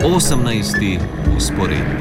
18. usporednik.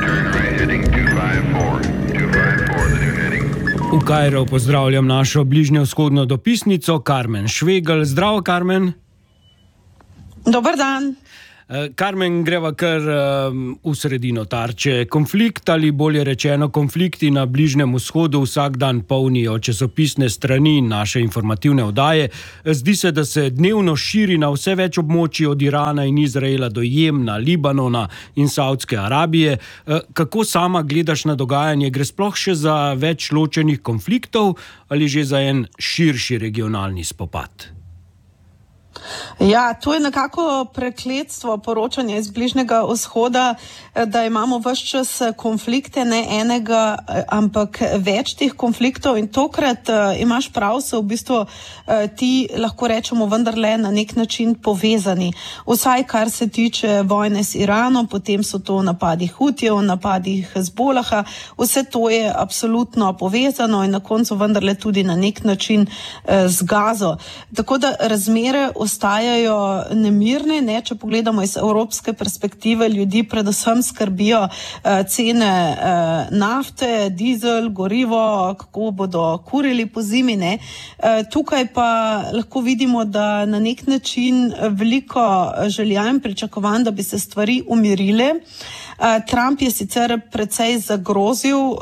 V Kairu pozdravljam našo bližnjevzhodno dopisnico Karmen Švegel. Zdravo, Karmen. Dober dan. Karmen, greva kar v sredino tarče. Konflikt ali bolje rečeno konflikti na Bližnjem vzhodu vsak dan polnijo časopisne strani naše informativne oddaje. Zdi se, da se dnevno širi na vse več območij od Irana in Izraela do Jemna, Libanona in Saudske Arabije. Kako sama gledaš na dogajanje? Gre sploh še za več ločenih konfliktov ali že za en širši regionalni spopad? Ja, to je nekako prekletstvo poročanja iz Bližnjega vzhoda, da imamo ves čas konflikte, ne enega, ampak več teh konfliktov, in tokrat imaš prav, so v bistvu ti, lahko rečemo, vendarle na nek način povezani. Vsaj kar se tiče vojne s Iranom, potem so to napadi Hutijev, napadi Hezbolaha, vse to je absolutno povezano in na koncu vendarle tudi na nek način z Gazo. Tako da razmere ostajajo nemirne, ne? Če pogledamo iz evropske perspektive, ljudi predvsem skrbijo cene nafte, dizel, gorivo, kako bodo kurili po zimi, ne? Tukaj pa lahko vidimo, da na nek način veliko želja in pričakovanj, da bi se stvari umirile. Trump je sicer precej zagrozil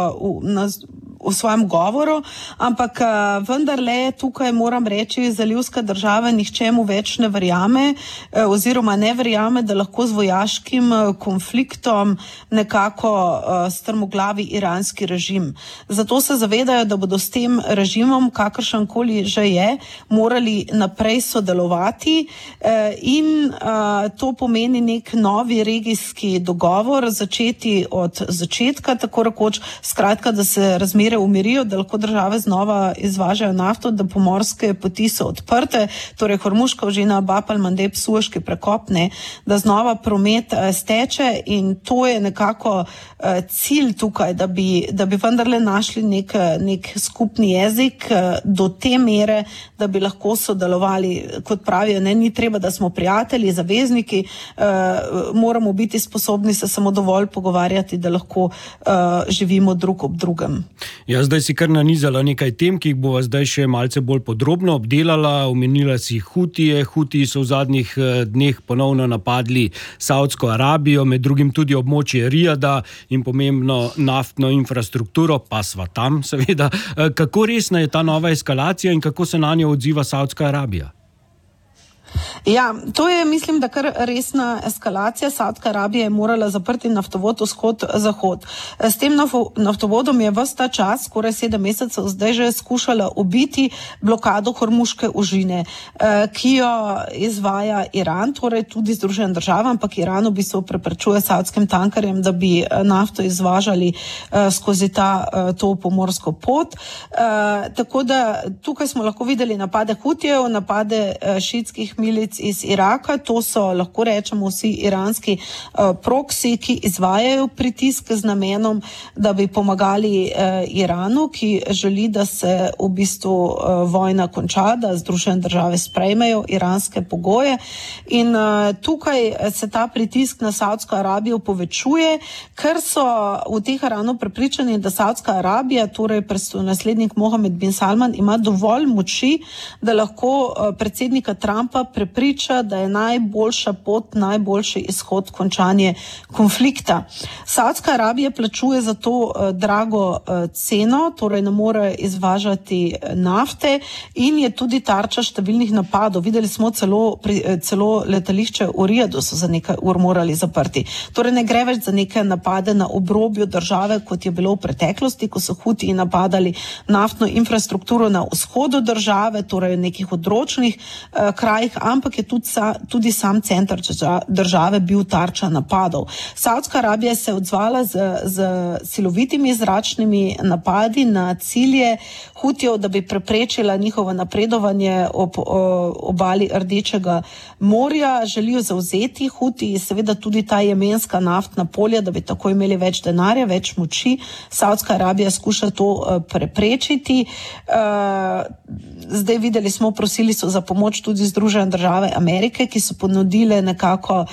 v svojem govoru, ampak vendarle tukaj moram reči, zalivska država nihčemu več ne verjame, oziroma ne verjame, da lahko z vojaškim konfliktom nekako strmoglavi iranski režim. Zato se zavedajo, da bodo s tem režimom, kakršenkoli že je, morali naprej sodelovati in to pomeni nek novi regijski dogovor, začeti od začetka, tako rekoč, skratka, da se razmere umirijo, da lahko države znova izvažajo nafto, da pomorske poti so odprte, torej Hormuška ožina, Bab el-Mandeb, Sueški prekop, ne, da znova promet steče, in to je nekako cilj tukaj, da bi vendarle našli nek skupni jezik do te mere, da bi lahko sodelovali, kot pravijo, ne, ni treba, da smo prijatelji, zavezniki, moramo biti sposobni se samo dovolj pogovarjati, da lahko živimo drug ob drugem. Ja, zdaj si kar nanizala nekaj tem, ki jih bova zdaj še malce bolj podrobno obdelala. Omenila si Hutije. Hutiji so v zadnjih dneh ponovno napadli Saudsko Arabijo, med drugim tudi območje Rijada in pomembno naftno infrastrukturo, pa sva tam, seveda. Kako resna je ta nova eskalacija in kako se na njo odziva Saudska Arabija? Ja, to je, mislim, da kar resna eskalacija. Saudska Arabija je morala zaprti naftovod vzhod-zahod. S tem naftovodom je ves ta čas, skoraj 7 mesecev, zdaj že skušala ubiti blokado Hormuške ožine, ki jo izvaja Iran, torej tudi Združene države, ampak Iran v bistvu preprečuje saudskim tankerjem, da bi nafto izvažali skozi to pomorsko pot. Tako da tukaj smo lahko videli napade Hutijev, napade šiitskih milic iz Iraka, to so, lahko rečemo, vsi iranski proksi, ki izvajajo pritisk z namenom, da bi pomagali Iranu, ki želi, da se v bistvu vojna konča, da Združene države sprejmejo iranske pogoje, in tukaj se ta pritisk na Saudsko Arabijo povečuje, ker so v Teheranu prepričani, da Saudska Arabija, torej naslednik Mohamed bin Salman, ima dovolj moči, da lahko predsednika Trumpa prepriča, da je najboljša pot, najboljši izhod končanje konflikta. Saudska Arabija plačuje za to drago ceno, torej ne more izvažati nafte in je tudi tarča številnih napadov. Videli smo celo letališče v Rijadu so za nekaj ur morali zaprti. Torej ne gre več za neke napade na obrobju države, kot je bilo v preteklosti, ko so Hutiji napadali naftno infrastrukturo na vzhodu države, torej v nekih odročnih krajih, ampak je tudi sam center države bil tarča napadov. Saudska Arabija se je odzvala z silovitimi zračnimi napadi na cilje Hutijev, da bi preprečila njihovo napredovanje ob obali Rdečega morja. Želijo zavzeti Hutiji seveda tudi ta jemenska naftna polja, da bi tako imeli več denarja, več moči. Saudska Arabija skuša to preprečiti. zdaj videli smo, prosili so za pomoč tudi Združene države Amerike, ki so ponudile nekako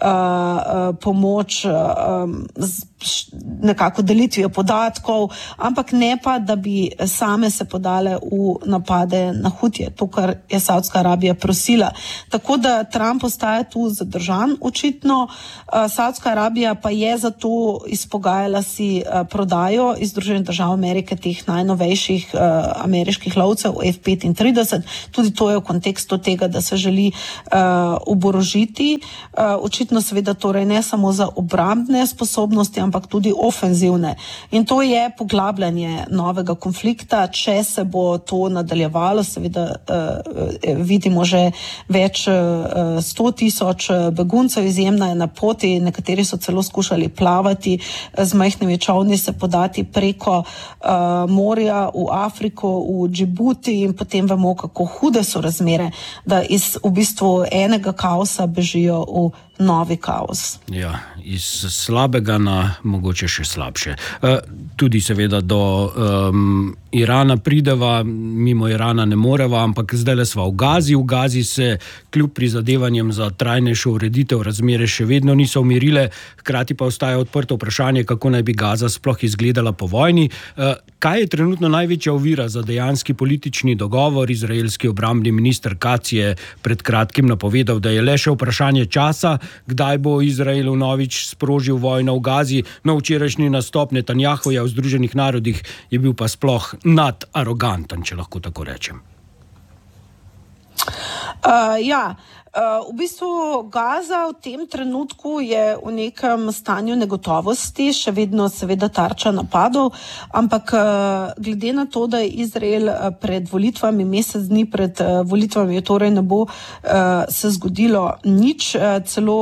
pomoč nekako delitvijo podatkov, ampak ne pa, da bi same se podale v napade na Hutije, to, kar je Saudska Arabija prosila. Tako da Trump ostaja tu zadržan očitno. Saudska Arabija pa je zato izpogajala si prodajo iz Združenih držav Amerike teh najnovejših ameriških lovcev F-35. Tudi to je v kontekstu tega, da se želi oborožiti. Očitno seveda torej ne samo za obrambne sposobnosti, ampak tudi ofenzivne. In to je poglabljanje novega konflikta. Če se bo to nadaljevalo, seveda vidimo že več 100,000 beguncev, izjemna je na poti, nekateri so celo skušali plavati z majhnimi čolni, se podati preko morja v Afriko, v Džibuti, in potem vemo, kako hude so razmere, da iz v bistvu enega kaosa bežijo v novi kaos. Ja, iz slabega na mogoče še slabše. Tudi seveda do Irana prideva, mimo Irana ne moreva, ampak zdaj sva v Gazi. V Gazi se kljub prizadevanjem za trajnejšo ureditev razmere še vedno niso umirile, hkrati pa ostaja odprto vprašanje, kako naj bi Gaza sploh izgledala po vojni. Kaj je trenutno največja ovira za dejanski politični dogovor? Izraelski obrambni minister Katz je pred kratkim napovedal, da je le še vprašanje časa, kdaj bo Izrael vnovič sprožil vojno v Gazi. No, včerajšnji nastop Netanjahuja v Združenih narodih je bil pa sploh nadaroganten, če lahko tako rečem. V bistvu Gaza v tem trenutku je v nekem stanju negotovosti, še vedno seveda tarča napadov, ampak glede na to, da je Izrael pred volitvami, mesec dni pred volitvami, torej ne bo se zgodilo nič. Celo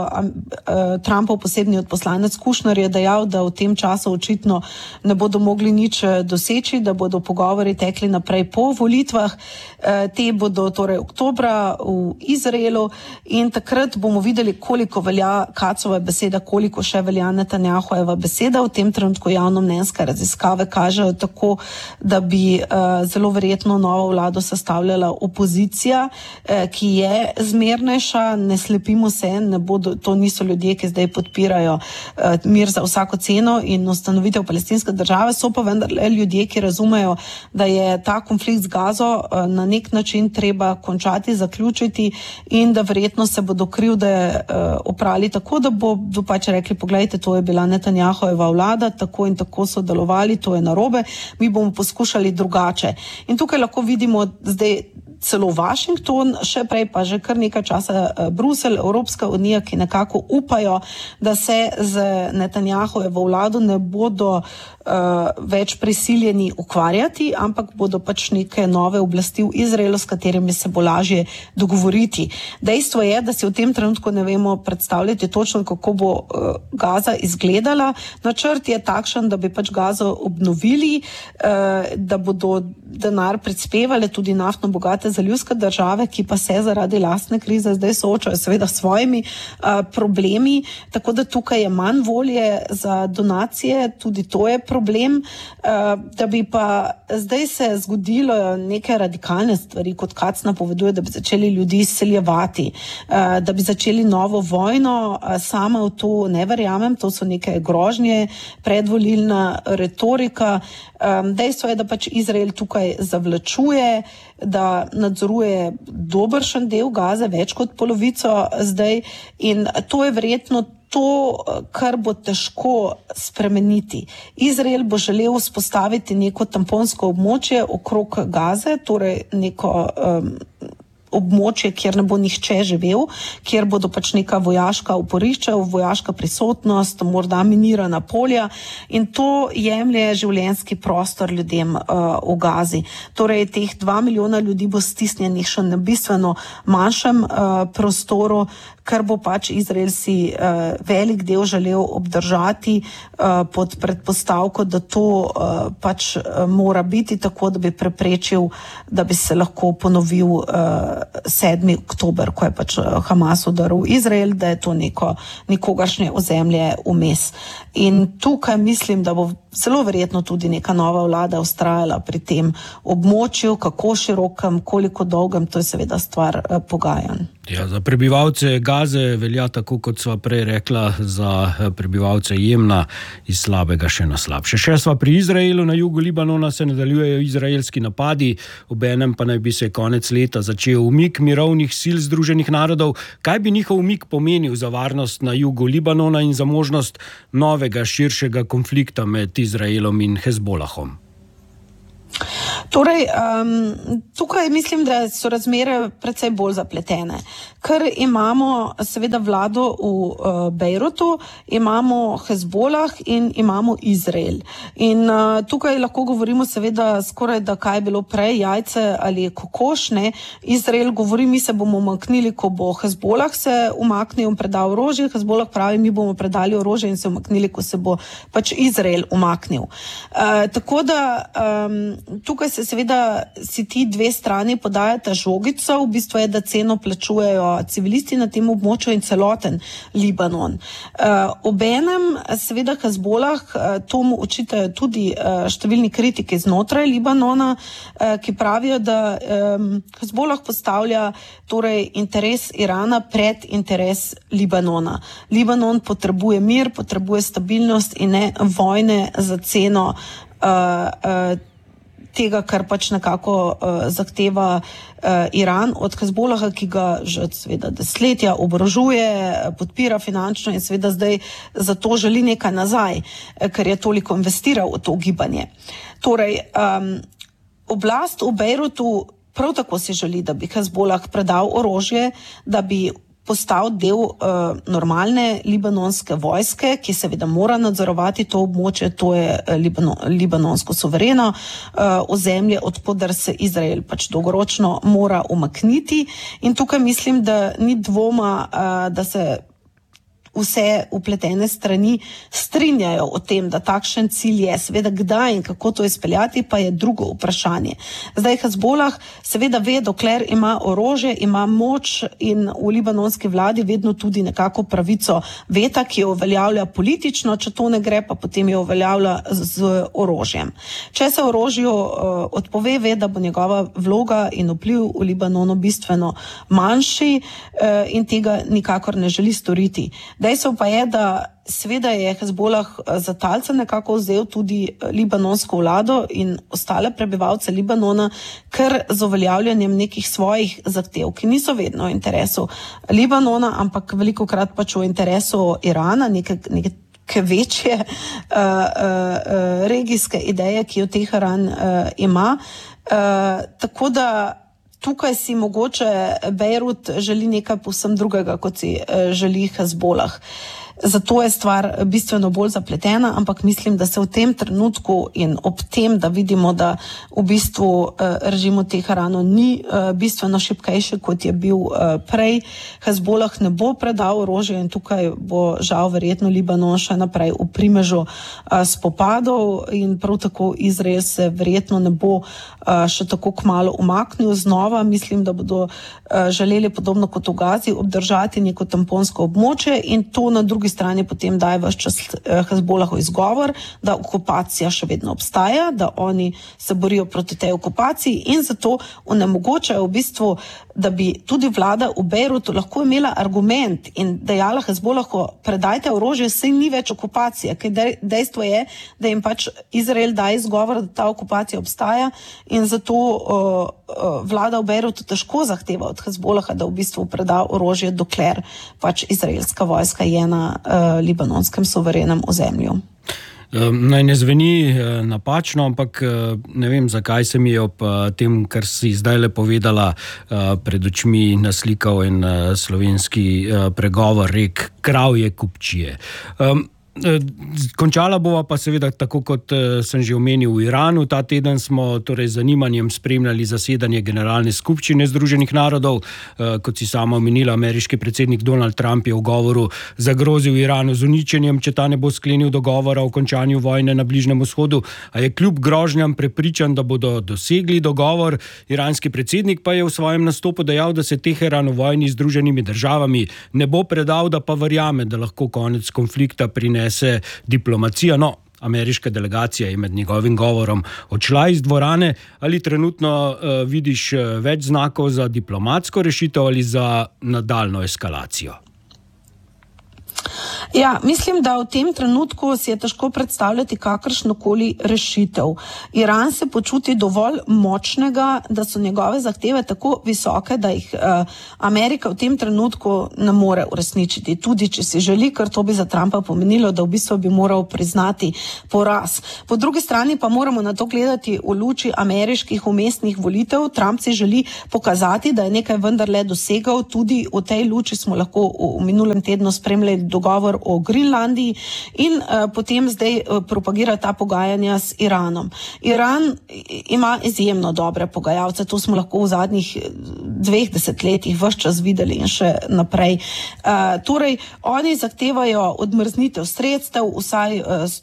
Trumpov posebni odposlanec Kushner je dejal, da v tem času očitno ne bodo mogli nič doseči, da bodo pogovori tekli naprej po volitvah. Te bodo torej oktobra v Izraelu in takrat bomo videli, koliko velja Katzova beseda, koliko še velja Netanjahujeva beseda. V tem trenutku javnomnenjske raziskave kažejo tako, da bi zelo verjetno novo vlado sestavljala opozicija, ki je zmernejša. Ne slepimo se, to niso ljudje, ki zdaj podpirajo mir za vsako ceno in ustanovitev palestinske države, so pa vendarle ljudje, ki razumejo, da je ta konflikt z Gazo na nek način treba končati, zaključiti, in da verjetno se bodo krivde oprali tako, da bodo pač rekli, poglejte, to je bila Netanjahujeva vlada, tako in tako so delovali, to je narobe, mi bomo poskušali drugače. In tukaj lahko vidimo zdaj celo Washington, še prej pa že kar nekaj časa Bruselj, Evropska unija, ki nekako upajo, da se z Netanjahujevo vlado ne bodo več prisiljeni ukvarjati, ampak bodo pač neke nove oblasti v Izraelu, s katerimi se bo lažje dogovoriti. Dejstvo je, da si v tem trenutku ne vemo predstavljati točno, kako bo Gaza izgledala. Načrt je takšen, da bi pač Gazo obnovili, da bodo denar prispevale tudi naftno bogate zalivske države, ki pa se zaradi lastne krize zdaj soočajo seveda s svojimi problemi, tako da tukaj je manj volje za donacije, tudi to je problem, da bi pa zdaj se zgodilo neke radikalne stvari, kot Katz napoveduje, da bi začeli ljudi izseljevati, da bi začeli novo vojno. Sama v to ne verjamem, to so neke grožnje, predvolilna retorika. Dejstvo je, da pač Izrael tukaj zavlačuje, da nadzoruje dobršen del Gaze, več kot polovico zdaj, in to je verjetno to, kar bo težko spremeniti. Izrael bo želel vzpostaviti neko tamponsko območje okrog Gaze, torej neko območje, kjer ne bo nihče živel, kjer bodo pač neka vojaška oporišča, vojaška prisotnost, morda minirana polja, in to jemlje življenjski prostor ljudem v Gazi. Torej, teh 2 milijona ljudi bo stisnjenih še na bistveno manjšem prostoru, ker bo pač Izrael si velik del želel obdržati pod predpostavko, da to pač mora biti tako, da bi preprečil, da bi se lahko ponovil 7. oktober, ko je pač Hamas udaril Izrael, da je to nikogaršnje ozemlje vmes. In tukaj mislim, da bo zelo verjetno tudi neka nova vlada vztrajala pri tem območju, kako širokem, koliko dolgem, to je seveda stvar pogajanj. Ja, za prebivalce Gaze velja tako, kot sva prej rekla, za prebivalce Jemna iz slabega še na slabše. Še sva pri Izraelu. Na jugu Libanona se nadaljujejo izraelski napadi, obenem pa naj bi se konec leta začel umik mirovnih sil Združenih narodov. Kaj bi njihov umik pomenil za varnost na jugu Libanona in za možnost novega, širšega konflikta med Izraelom in Hezbolahom? Torej, tukaj mislim, da so razmere precej bolj zapletene, ker imamo seveda vlado v Bejrutu, imamo Hezbolah in imamo Izrael. In tukaj lahko govorimo seveda skoraj, da kaj je bilo prej, jajce ali kokoš, ne. Izrael govori, mi se bomo umaknili, ko bo Hezbolah se umaknil in predal orožje, Hezbolah pravi, mi bomo predali orožje in se umaknili, ko se bo pač Izrael umaknil. Tako da tukaj se seveda si ti dve strani podajata žogico, v bistvu je, da ceno plačujejo civilisti na tem območju in celoten Libanon. Obenem seveda Hezbolah, to mu očitajo tudi številni kritiki znotraj Libanona, ki pravijo, da Hezbolah postavlja torej interes Irana pred interes Libanona. Libanon potrebuje mir, potrebuje stabilnost in ne vojne za ceno tega, kar pač nekako zahteva Iran od Hezbolaha, ki ga že seveda desetletja oborožuje, podpira finančno in seveda zdaj zato želi nekaj nazaj, ker je toliko investiral v to gibanje. Torej, oblast v Bejrutu prav tako si želi, da bi Hezbolah predal orožje, da bi postal del normalne libanonske vojske, ki seveda mora nadzorovati to območje, to je libanonsko suvereno ozemlje, odkudar se Izrael pač dolgoročno mora umakniti. In tukaj mislim, da ni dvoma, da se vse upletene strani strinjajo o tem, da takšen cilj je. Seveda kdaj in kako to izpeljati, pa je drugo vprašanje. Zdaj Hezbolah seveda ve, dokler ima orožje, ima moč in v libanonski vladi vedno tudi nekako pravico veta, ki jo uveljavlja politično, če to ne gre, pa potem jo uveljavlja z orožjem. Če se orožju odpove, ve, da bo njegova vloga in vpliv v Libanonu bistveno manjši in tega nikakor ne želi storiti. Dejstvo pa je, da seveda je Hezbolah za talca nekako vzel tudi libanonsko vlado in ostale prebivalce Libanona, ker z uveljavljanjem nekih svojih zahtev, ki niso vedno v interesu Libanona, ampak velikokrat pač v interesu Irana, neke večje regijske ideje, ki jo Teheran ima. Tako da tukaj si mogoče Bejrut želi nekaj povsem drugega, kot si želi Hezbolah. Zato je stvar bistveno bolj zapletena, ampak mislim, da se v tem trenutku in ob tem, da vidimo, da v bistvu režimu Teheranu ni bistveno šibkejši, kot je bil prej, Hezbolah ne bo predal orožje in tukaj bo žal verjetno Libanon še naprej v primežu spopadov in prav tako Izrael se verjetno ne bo še tako kmalu umaknil znova. Mislim, da bodo želeli podobno kot v Gazi obdržati neko tamponsko območje in to na drugi strani potem daje ves čas Hezbolahov izgovor, da okupacija še vedno obstaja, da oni se borijo proti tej okupaciji in zato onemogočajo v bistvu, da bi tudi vlada v Bejrutu lahko imela argument in dejala Hezbolahu, predajte orožje, saj ni več okupacija, ker dejstvo je, da jim pač Izrael daje izgovor, da ta okupacija obstaja in zato vlada v Bejrutu težko zahteva od Hezbolaha, da v bistvu preda orožje, dokler pač izraelska vojska je na libanonskem suverenem ozemlju. Naj ne zveni napačno, ampak ne vem, zakaj se mi je ob tem, kar si zdaj le povedala, pred očmi naslikal en slovenski pregovor, rek kravje kupčije. Končala bova pa seveda tako, kot sem že omenil, v Iranu. Ta teden smo torej z zanimanjem spremljali zasedanje Generalne skupščine Združenih narodov. Kot si sama omenila, ameriški predsednik Donald Trump je v govoru zagrozil Iranu z uničenjem, če ta ne bo sklenil dogovora o končanju vojne na Bližnjem vzhodu. A je kljub grožnjam prepričan, da bodo dosegli dogovor. Iranski predsednik pa je v svojem nastopu dejal, da se Teheran v vojni z Združenimi državami ne bo predal, da pa verjame, da lahko konec konflikta prinese diplomacija. No, ameriška delegacija je med njegovim govorom odšla iz dvorane. Ali trenutno vidiš več znakov za diplomatsko rešitev ali za nadaljno eskalacijo? Ja, mislim, da v tem trenutku si je težko predstavljati kakršnokoli rešitev. Iran se počuti dovolj močnega, da so njegove zahteve tako visoke, da jih Amerika v tem trenutku ne more uresničiti. Tudi, če si želi, ker to bi za Trumpa pomenilo, da v bistvu bi moral priznati poraz. Po drugi strani pa moramo na to gledati v luči ameriških umestnih volitev. Trump si želi pokazati, da je nekaj vendarle dosegal. Tudi v tej luči smo lahko v minulem tednu spremljali dogovor o Grenlandiji in potem zdaj propagira ta pogajanja s Iranom. Iran ima izjemno dobre pogajalce, to smo lahko v zadnjih 2 desetletjih ves čas videli in še naprej. Torej, oni zahtevajo odmrznitev sredstev, vsaj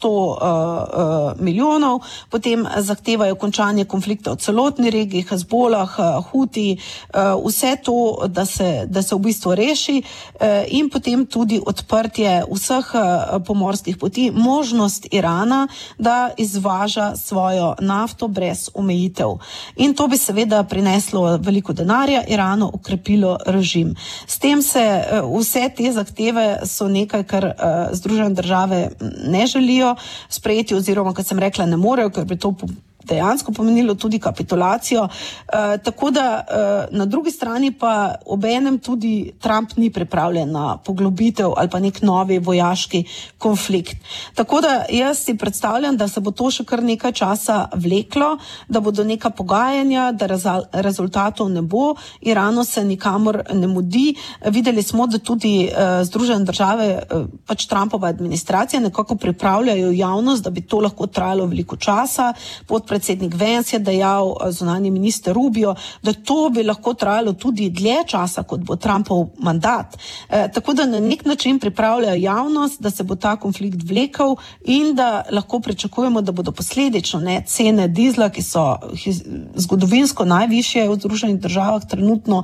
100 milijonov, potem zahtevajo končanje konflikta v celotni regiji, Hezbolah, Huti, vse to, da se v bistvu reši in potem tudi odprtje vseh pomorskih poti, možnost Irana, da izvaža svojo nafto brez omejitev. In to bi seveda prineslo veliko denarja Iranu, okrepilo režim. S tem se vse te zahteve so nekaj, kar Združene države ne želijo sprejeti oziroma, kot sem rekla, ne morejo, ker bi to dejansko pomenilo tudi kapitulacijo. Tako da na drugi strani pa obenem tudi Trump ni pripravljen na poglobitev ali pa nek novi vojaški konflikt. Tako da jaz si predstavljam, da se bo to še kar nekaj časa vleklo, da bodo neka pogajanja, da rezultatov ne bo. Iranu se nikamor ne mudi. Videli smo, da tudi Združene države, pač Trumpova administracija nekako pripravljajo javnost, da bi to lahko trajalo veliko časa. Predsednik Vance je dejal, zunanji minister Rubio, da to bi lahko trajalo tudi dlje časa, kot bo Trumpov mandat. Tako da na nek način pripravljajo javnost, da se bo ta konflikt vlekel in da lahko pričakujemo, da bodo posledično cene dizla, ki so zgodovinsko najvišje v Združenih državah trenutno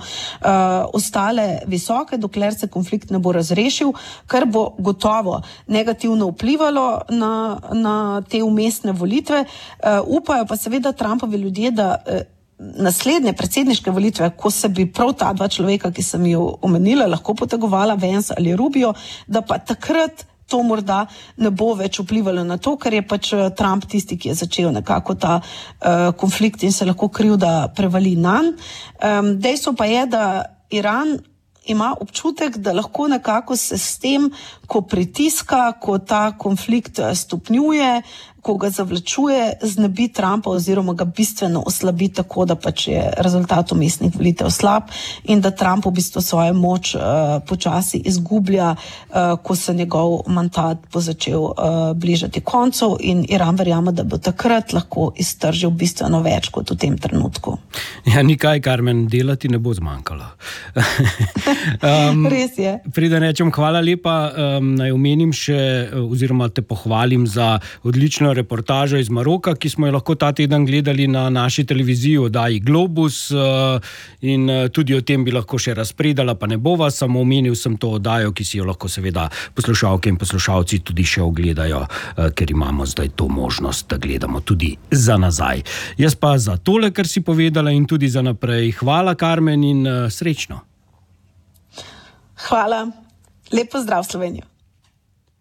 ostale visoke, dokler se konflikt ne bo razrešil, kar bo gotovo negativno vplivalo na te umestne volitve. Upajo pa seveda Trumpovi ljudje, da naslednje predsedniške volitve, ko se bi prav ta dva človeka, ki sem jo omenila, lahko potegovala, Vance ali Rubio, da pa takrat to morda ne bo več vplivalo na to, ker je pač Trump tisti, ki je začel nekako ta konflikt in se lahko krivda prevali nanj. Dejstvo pa je, da Iran ima občutek, da lahko nekako se s tem, ko pritiska, ko ta konflikt stopnjuje, ko ga zavlačuje, znebi Trumpa oziroma ga bistveno oslabi tako, da pač je rezultat umestnih volitev slab in da Trump v bistvu svojo moč počasi izgublja, ko se njegov mandat bo začel bližati koncu in Iran verjame, da bo takrat lahko iztržil bistveno več kot v tem trenutku. Ja, nikaj, Karmen, delati ne bo zmanjkalo. Res je. Preden rečem hvala lepa, naj omenim še oziroma te pohvalim za odlično reportažo iz Maroka, ki smo jo lahko ta teden gledali na naši televiziji oddaji Globus in tudi o tem bi lahko še razpredala, pa ne bova, samo omenil sem to oddajo, ki si jo lahko seveda poslušalke in poslušalci tudi še ogledajo, ker imamo zdaj to možnost, da gledamo tudi za nazaj. Jaz pa za tole, kar si povedala in tudi za naprej. Hvala, Karmen, in srečno. Hvala. Lep pozdrav, Slovenija.